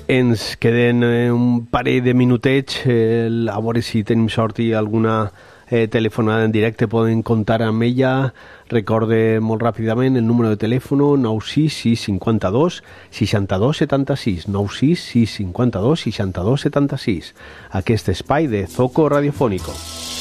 Ens queden un parell de minutets, a veure si tenim sort i alguna telefonada en directe poden comptar amb ella. Recorde molt ràpidament el número de telèfon 966 52 62 76, 966 52 62 76. Aquest espai de Zoco Radiofónico.